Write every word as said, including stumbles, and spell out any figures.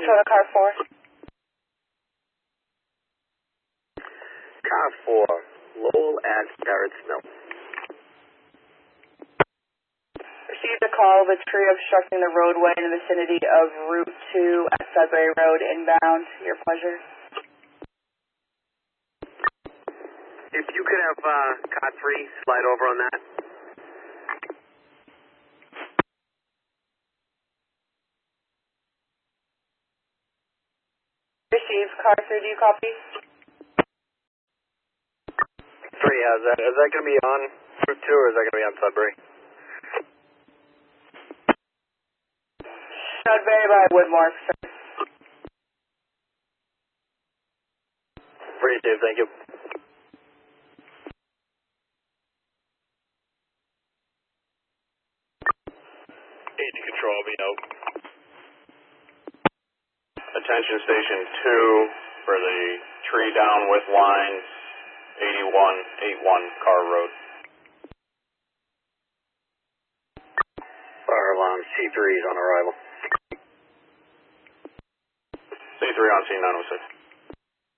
Control to car four. Car four, Lowell at Barrett's Mill. Received a call of a tree obstructing the roadway in the vicinity of Route two at Sudbury Road inbound. Your pleasure. If you could have uh, car three slide over on that. Received. Car three, do you copy? Three, yeah, is that, is that going to be on Route two or is that going to be on Sudbury? Sudbury by Woodmore, sir. Pretty safe, thank you. Agent Control, be out. Attention Station two for the tree down with lines eighty-one eighty-one Car Road. Fire alarm C three is on arrival. C three on scene nine oh six.